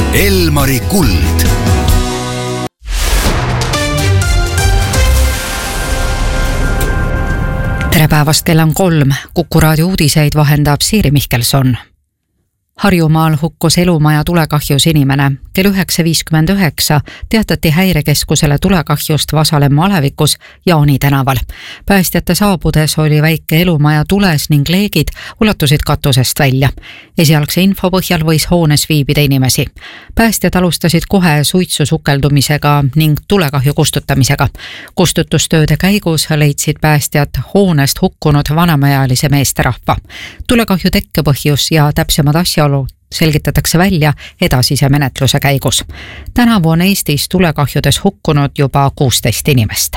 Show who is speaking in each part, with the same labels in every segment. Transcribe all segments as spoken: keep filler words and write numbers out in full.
Speaker 1: Elmari kuld.
Speaker 2: Tere päevast, kell on kolm. Kuku raadio uudiseid vahendab Siiri Mihkelson. Harjumaal hukkus elumaja tulekahjus inimene. Kell üheksa viiskümmend üheksa teatati häirekeskusele tulekahjust Vasalemma alevikus Jaani tänaval. Päästjate saabudes oli väike elumaja tules ning leegid ulatusid katusest välja. Esialgse info põhjal võis hoones viibida inimesi. Päästjad alustasid kohe suitsu sukeldumisega ning tulekahju kustutamisega. Kustutustööde käigus leidsid päästjad hoonest hukkunud vanemaealise meesterahva. Tulekahju tekkepõhjus ja täpsemad asjaolud selgitatakse välja edasise menetluse käigus. Tänavu on Eestis tulekahjudes hukkunud juba kuusteist inimest.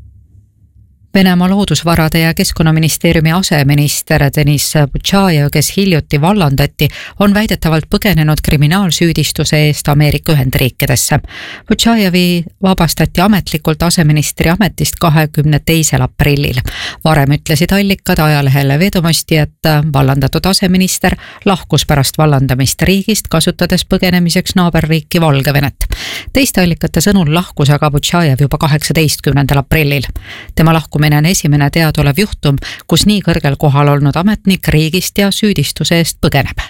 Speaker 2: Venemaa loodusvarade ja keskkonnaministeeriumi aseminister Denis Butšajev, kes hiljuti vallandati, on väidetavalt põgenenud kriminaalsüüdistuse eest Ameerika Ühendriikidesse. Butšajevi vabastati ametlikult aseministri ametist kahekümne teisel aprillil. Varem ütlesid allikad ajalehele Vedomosti, et vallandatud aseminister lahkus pärast vallandamist riigist, kasutades põgenemiseks naaberriiki Valgevenet. Teiste allikate sõnul lahkus aga Butšajev juba kaheksateistkümnendal aprillil. Tema lahkumine on esimene teadolev juhtum, kus nii kõrgel kohal olnud ametnik riigist ja süüdistuse eest põgeneb.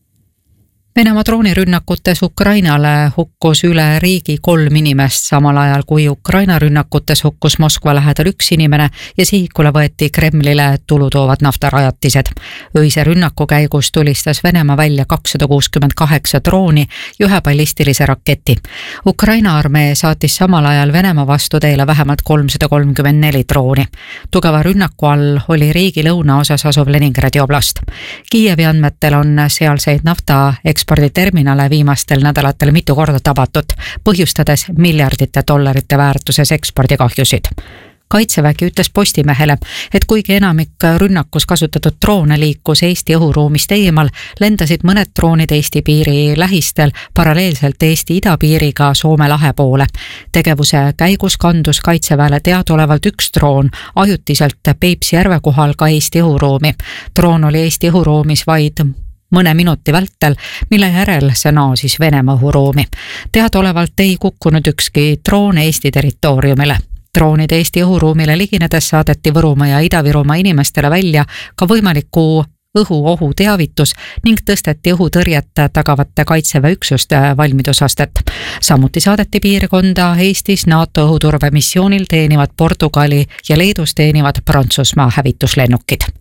Speaker 2: Venemaa droonirünnakutes Ukrainale hukkus üle riigi kolm inimest, samal ajal kui Ukraina rünnakutes hukkus Moskva lähedal üks inimene ja sihikule võeti Kremlile tulu toovad naftarajatised. Öise rünnaku käigus tulistas Venemaa välja kakssada kuuskümmend kaheksa drooni ja ühe ballistilise raketi. Ukraina armee saatis samal ajal Venemaa vastu teele vähemalt kolmsada kolmkümmend neli drooni. Tugeva rünnaku all oli riigi lõunaosas asuv Leningradi oblast. Kiievi andmetel on sealseid nafta eksporditerminale viimastel nädalatel mitu korda tabatud, põhjustades miljardite dollarite väärtuses ekspordikahjusid. Kaitsevägi ütles Postimehele, et kuigi enamik rünnakus kasutatud droone liikus Eesti õhuruumist eemal, lendasid mõned droonid Eesti piiri lähistel paralleelselt Eesti idapiiriga Soome lahe poole. Tegevuse käigus kandus Kaitseväele teadaolevalt üks droon ajutiselt Peipsi järve kohal ka Eesti õhuruumi. Droon oli Eesti õhuruumis vaid mõne minuti vältel, mille järel see naasis Venemaa õhuruumi. Teadaolevalt ei kukkunud ükski droon Eesti territooriumile. Droonid Eesti õhuruumile liginedes saadeti Võrumaa ja Ida-Virumaa inimestele välja ka võimaliku õhuohu teavitus ning tõsteti õhutõrjet tagavate Kaitseväe üksuste valmidusastet. Samuti saadeti piirkonda Eestis NATO õhuturvemissioonil teenivad Portugali ja Leedus teenivad Prantsusmaa hävituslennukid.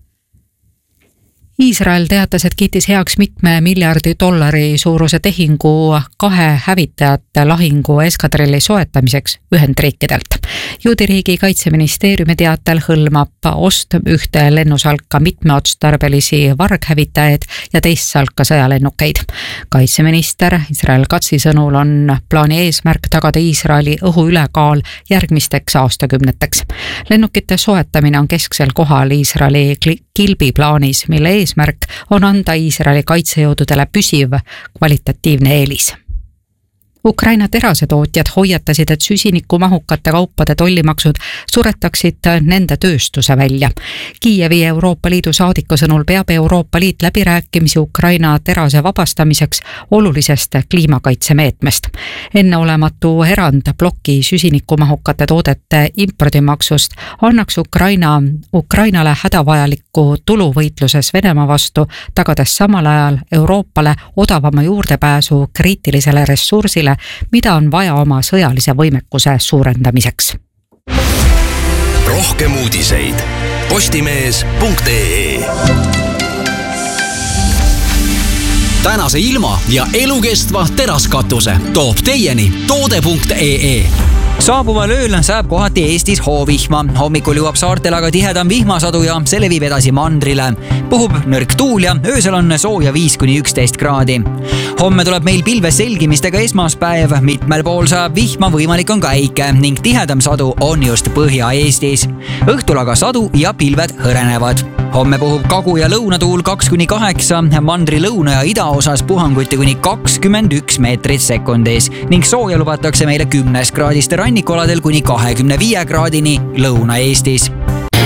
Speaker 2: Iisrael teatas, et kiitis heaks mitme miljardi dollari suuruse tehingu kahe hävitajate lahingu eskadrilli soetamiseks Ühendriikidelt. Juudiriigi kaitseministeeriumi teatel hõlmab ost ühte lennusalka mitmeotstarbelisi varghävitajaid ja teist salka sõjalennukeid. Kaitseminister Israel Katsi sõnul on plaani eesmärk tagada Iisraeli õhuülekaal järgmisteks aastakümneteks. Lennukite soetamine on kesksel kohal Iisraeli kilbi plaanis, mille eesmärk on anda Iisraeli kaitsejõududele püsiv kvalitatiivne eelis. Ukraina terasetootjad hoiatasid, et süsinikumahukate kaupade tollimaksud suretaksid nende tööstuse välja. Kiievi Euroopa Liidu saadiku sõnul peab Euroopa Liit läbirääkimisi Ukraina terase vabastamiseks olulisest kliimakaitsemeetmest. Enneolematu erand ploki süsinikumahukate toodete impordimaksust annaks Ukraina, Ukrainale hädavajalikku tulu võitluses Venemaa vastu, tagades samal ajal Euroopale odavama juurdepääsu kriitilisele ressursile, mida on vaja oma sõjalise võimekuse suurendamiseks.
Speaker 1: Rohkem uudiseid postimees punkt ee. Tänase ilma ja elukestva teraskatuse toob teieni toode punkt ee.
Speaker 3: Saabuval ööl saab kohati Eestis hoovihma. Hommikul jõuab saartel aga tihedam vihmasadu ja see levib edasi mandrile. Puhub nõrk tuul ja öösel on sooja viis kuni üksteist kraadi. Homme tuleb meil pilve selgimistega esmaspäev. Mitmel pool saab vihma, võimalik on ka äike ning tihedam sadu on just Põhja-Eestis. Õhtul aga sadu ja pilved hõrenevad. Homme puhub kagu- ja lõunatuul kaks kuni kaheksa, mandri lõuna ja idaosas puhanguti kuni kakskümmend üks meetrit sekundis ning sooja lubatakse meile kümnes kraadiste rannikualadel kuni kahekümne viie kraadini Lõuna-Eestis.